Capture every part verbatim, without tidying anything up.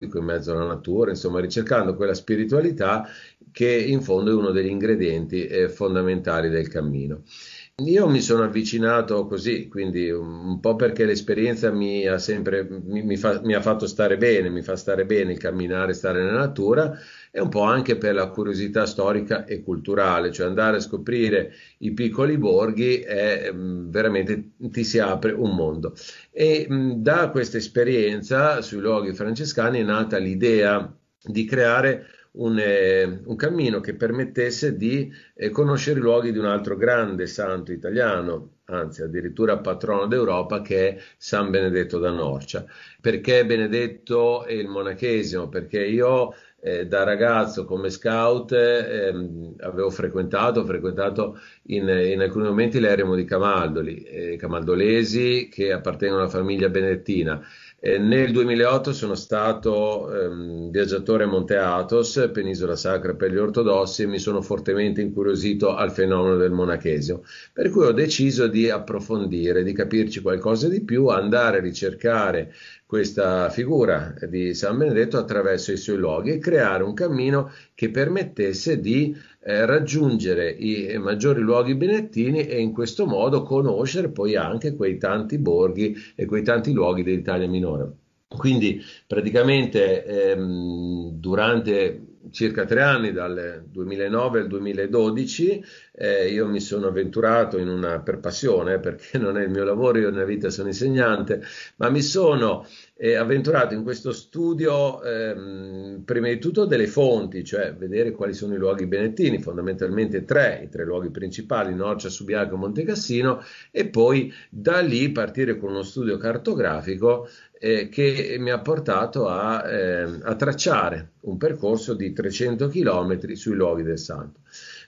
desertico in mezzo alla natura, insomma ricercando quella spiritualità che in fondo è uno degli ingredienti eh, fondamentali del cammino. Io mi sono avvicinato così, quindi un, un po' perché l'esperienza mi ha sempre, mi, mi fa- mi ha fatto stare bene, mi fa stare bene il camminare, stare nella natura, e un po' anche per la curiosità storica e culturale, cioè andare a scoprire i piccoli borghi è mh, veramente ti si apre un mondo. E mh, da questa esperienza sui luoghi francescani è nata l'idea di creare un, eh, un cammino che permettesse di eh, conoscere i luoghi di un altro grande santo italiano, anzi addirittura patrono d'Europa, che è San Benedetto da Norcia. Perché Benedetto e il monachesimo? Perché io eh, da ragazzo come scout ehm, avevo frequentato, ho frequentato in, in alcuni momenti l'eremo di Camaldoli, eh, camaldolesi che appartengono alla famiglia benedettina. Eh, nel duemilaotto sono stato ehm, viaggiatore a Monte Athos, penisola sacra per gli ortodossi, e mi sono fortemente incuriosito al fenomeno del monachesimo, per cui ho deciso di approfondire, di capirci qualcosa di più, andare a ricercare questa figura di San Benedetto attraverso i suoi luoghi e creare un cammino che permettesse di eh, raggiungere i maggiori luoghi benedettini e in questo modo conoscere poi anche quei tanti borghi e quei tanti luoghi dell'Italia minore. Quindi praticamente ehm, durante circa tre anni, dal duemilanove al duemiladodici, eh, io mi sono avventurato in una, per passione, perché non è il mio lavoro, io nella vita sono insegnante, ma mi sono eh, avventurato in questo studio ehm, prima di tutto delle fonti, cioè vedere quali sono i luoghi benedettini, fondamentalmente tre, i tre luoghi principali, Norcia, Subiaco e Montecassino, e poi da lì partire con uno studio cartografico eh, che mi ha portato a, eh, a tracciare un percorso di trecento chilometri sui luoghi del santo.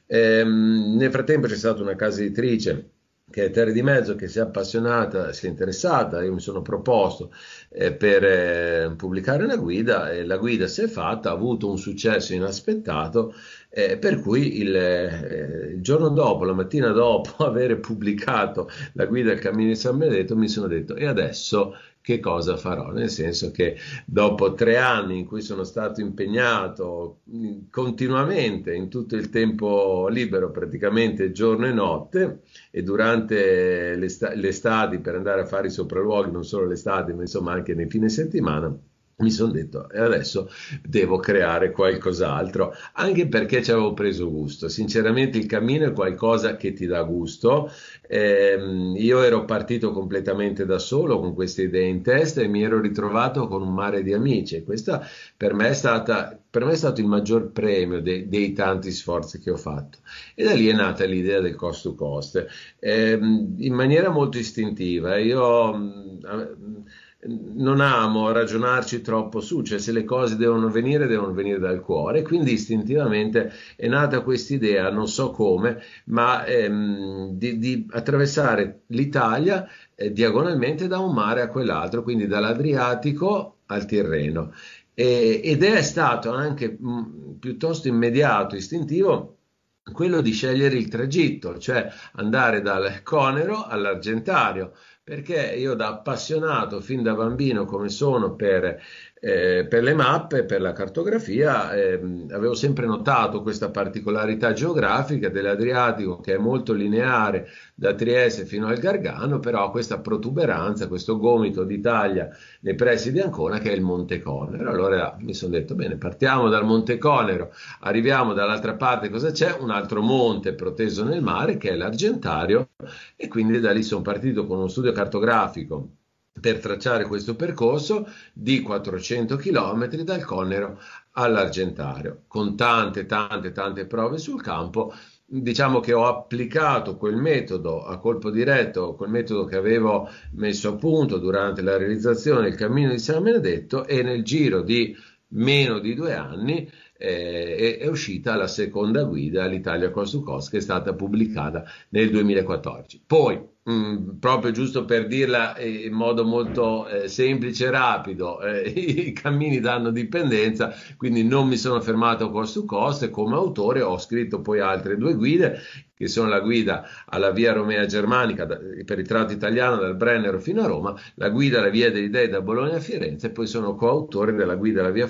Ehm, nel frattempo c'è stata una casa editrice che è Terre di Mezzo, che si è appassionata, si è interessata, io mi sono proposto eh, per eh, pubblicare una guida, e la guida si è fatta, ha avuto un successo inaspettato, eh, per cui il, eh, il giorno dopo, la mattina dopo aver pubblicato la guida al Cammino di San Benedetto, mi sono detto: e adesso che cosa farò? Nel senso che dopo tre anni in cui sono stato impegnato continuamente, in tutto il tempo libero, praticamente giorno e notte, e durante le estati per andare a fare i sopralluoghi, non solo l'estate, ma insomma anche nei fine settimana, mi sono detto: e adesso devo creare qualcos'altro, anche perché ci avevo preso gusto. Sinceramente il cammino è qualcosa che ti dà gusto. Ehm, io ero partito completamente da solo con queste idee in testa e mi ero ritrovato con un mare di amici, e questa per me è stata, per me è stato il maggior premio de- dei tanti sforzi che ho fatto. E da lì è nata l'idea del cost to cost. Ehm, in maniera molto istintiva. Io mh, non amo ragionarci troppo su, cioè se le cose devono venire, devono venire dal cuore, quindi istintivamente è nata quest'idea, non so come, ma ehm, di, di attraversare l'Italia eh, diagonalmente da un mare a quell'altro, quindi dall'Adriatico al Tirreno. E- ed è stato anche mh, piuttosto immediato, istintivo, quello di scegliere il tragitto, cioè andare dal Conero all'Argentario, perché io da appassionato fin da bambino come sono per, eh, per le mappe, per la cartografia, ehm, avevo sempre notato questa particolarità geografica dell'Adriatico, che è molto lineare da Trieste fino al Gargano, però ha questa protuberanza, questo gomito d'Italia nei pressi di Ancona, che è il Monte Conero. Allora mi sono detto: bene, partiamo dal Monte Conero, arriviamo dall'altra parte, cosa c'è? Un altro monte proteso nel mare che è l'Argentario, e quindi da lì sono partito con uno studio cartografico per tracciare questo percorso di quattrocento chilometri dal Conero all'Argentario, con tante, tante, tante prove sul campo. Diciamo che ho applicato quel metodo a colpo diretto, quel metodo che avevo messo a punto durante la realizzazione del Cammino di San Benedetto, e nel giro di meno di due anni eh, è, è uscita la seconda guida, l'Italia Cost to Cost, che è stata pubblicata nel duemilaquattordici. Poi, mh, proprio giusto per dirla in modo molto eh, semplice e rapido, eh, i cammini danno dipendenza, quindi non mi sono fermato a Cost to Cost, e come autore ho scritto poi altre due guide, che sono la guida alla Via Romea Germanica da, per il tratto italiano dal Brennero fino a Roma, la guida alla Via dei Dei da Bologna a Firenze, e poi sono coautore della guida alla Via